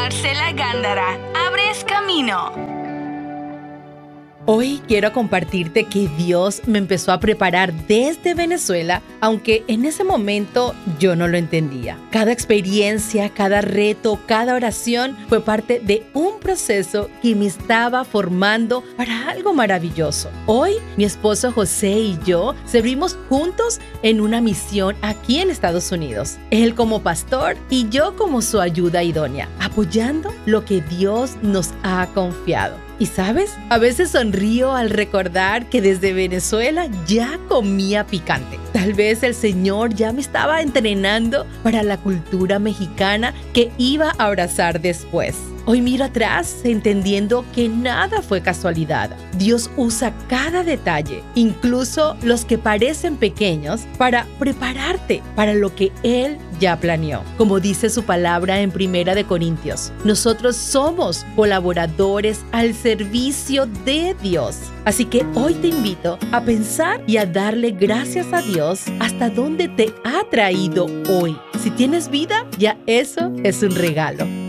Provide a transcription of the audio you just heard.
Marcela Gándara, abres camino. Hoy quiero compartirte que Dios me empezó a preparar desde Venezuela, aunque en ese momento yo no lo entendía. Cada experiencia, cada reto, cada oración fue parte de un proceso que me estaba formando para algo maravilloso. Hoy, mi esposo José y yo servimos juntos en una misión aquí en Estados Unidos. Él como pastor y yo como su ayuda idónea, apoyando lo que Dios nos ha confiado. Y ¿sabes? A veces sonrío al recordar que desde Venezuela ya comía picante. Tal vez el Señor ya me estaba entrenando para la cultura mexicana que iba a abrazar después. Hoy miro atrás entendiendo que nada fue casualidad. Dios usa cada detalle, incluso los que parecen pequeños, para prepararte para lo que Él ya planeó. Como dice su palabra en 1 Corintios, nosotros somos colaboradores al servicio de Dios. Así que hoy te invito a pensar y a darle gracias a Dios hasta donde te ha traído hoy. Si tienes vida, ya eso es un regalo.